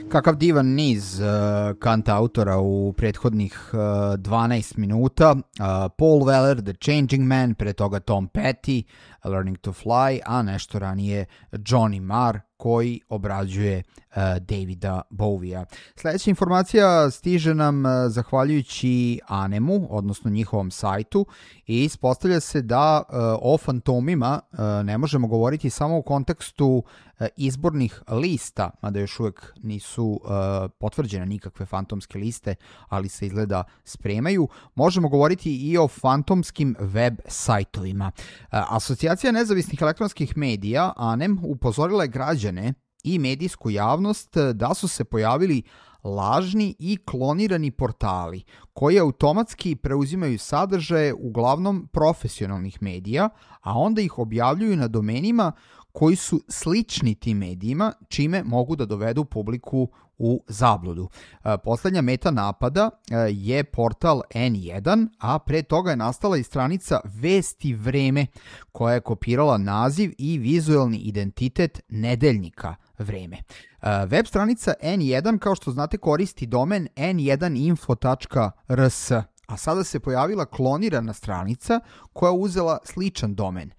Kakav divan niz kanta autora u prethodnih 12 minuta. Paul Weller, The Changing Man, pre toga Tom Petty, Learning to Fly, a nešto ranije Johnny Marr, koji obrađuje Davida Bowie-a. Sljedeća informacija stiže nam zahvaljujući Anemu, odnosno njihovom sajtu, i ispostavlja se da o fantomima ne možemo govoriti samo u kontekstu izbornih lista, mada još uvek nisu potvrđene nikakve fantomske liste, ali se izgleda spremaju. Možemo govoriti i o fantomskim web sajtovima. Asocijacija nezavisnih elektronskih medija, ANEM, upozorila je građane i medijsku javnost da su se pojavili lažni i klonirani portali koji automatski preuzimaju sadržaje uglavnom profesionalnih medija, a onda ih objavljuju na domenima koji su slični tim medijima, čime mogu da dovedu publiku u zabludu. Poslednja meta napada je portal N1, a pre toga je nastala i stranica Vesti Vreme, koja je kopirala naziv i vizuelni identitet nedeljnika Vreme. Web stranica N1, kao što znate, koristi domen n1info.rs, a sada se pojavila klonirana stranica koja je uzela sličan domen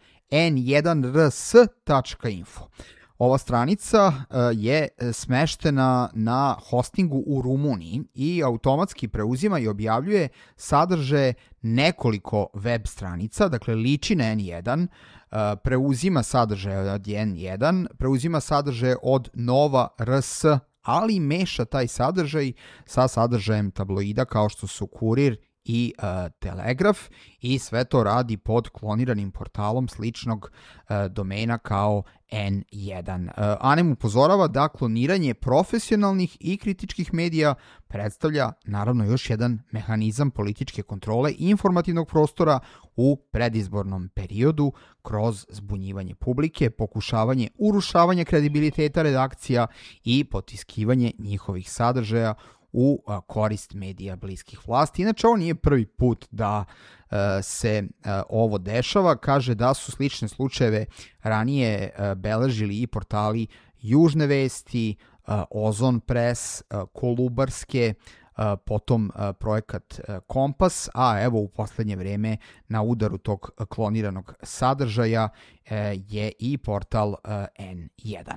n1rs.info. Ova stranica je smeštena na hostingu u Rumuniji i automatski preuzima i objavljuje sadržaje nekoliko web stranica, dakle liči na N1, preuzima sadržaje od N1, preuzima sadržaje od Nova RS, ali meša taj sadržaj sa sadržajem tabloida kao što su Kurir i Telegraf, i sve to radi pod kloniranim portalom sličnog domena kao N1. ANEM upozorava da kloniranje profesionalnih i kritičkih medija predstavlja naravno još jedan mehanizam političke kontrole informativnog prostora u predizbornom periodu kroz zbunjivanje publike, pokušavanje urušavanja kredibiliteta redakcija i potiskivanje njihovih sadržaja u korist medija bliskih vlasti. Inače, ovo nije prvi put da se ovo dešava. Kaže da su slične slučajeve ranije beležili i portali Južne vesti, Ozon Press, Kolubarske, potom projekat Kompas, a evo u poslednje vreme na udaru tog kloniranog sadržaja je i portal N1.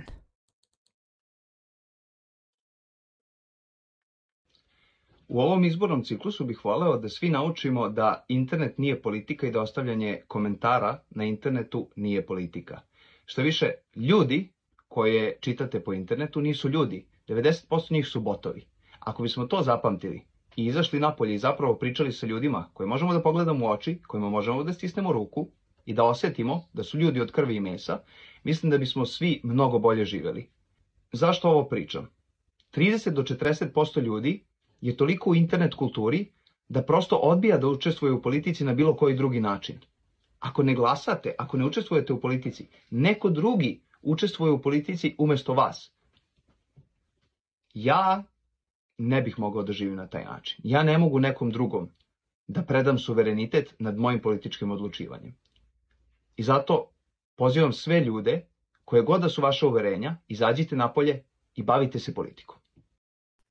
U ovom izbornom ciklusu bih voleo da svi naučimo da internet nije politika i da ostavljanje komentara na internetu nije politika. Što više, ljudi koje čitate po internetu nisu ljudi. 90% njih su botovi. Ako bismo to zapamtili i izašli napolje i zapravo pričali sa ljudima koje možemo da pogledamo u oči, kojima možemo da stisnemo ruku i da osetimo da su ljudi od krvi i mesa, mislim da bismo svi mnogo bolje živeli. Zašto ovo pričam? 30 do 40% ljudi je toliko u internet kulturi da prosto odbija da učestvuje u politici na bilo koji drugi način. Ako ne glasate, ako ne učestvujete u politici, neko drugi učestvuje u politici umesto vas. Ja ne bih mogao da živim na taj način. Ja ne mogu nekom drugom da predam suverenitet nad mojim političkim odlučivanjem. I zato pozivam sve ljude, koje god da su vaše uverenja, izađite napolje i bavite se politikom.